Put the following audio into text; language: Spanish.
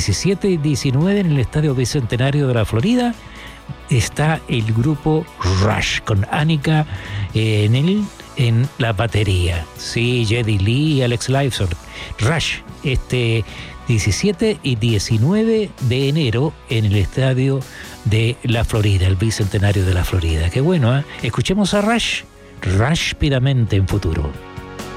17 y 19 en el Estadio Bicentenario de la Florida está el grupo Rush con Annika en la batería. Sí, Geddy Lee y Alex Lifeson. Rush, 17 y 19 de enero en el Estadio de la Florida, el Bicentenario de la Florida. Qué bueno, ¿eh? Escuchemos a Rush rápidamente en Futuro.